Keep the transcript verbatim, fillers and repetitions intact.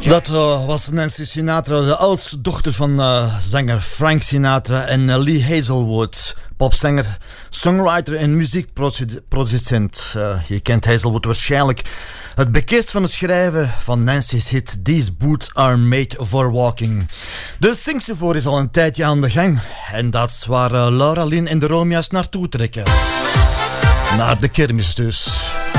Dat uh, was Nancy Sinatra, de oudste dochter van uh, zanger Frank Sinatra en uh, Lee Hazelwood. Popzanger, songwriter en muziekproducent. Uh, je kent Hazelwood waarschijnlijk het bekend van het schrijven van Nancy's hit These Boots Are Made For Walking. De Singsevoor is al een tijdje aan de gang. En dat is waar uh, Laura Lynn en de Romia's naartoe trekken. Naar de kermis dus.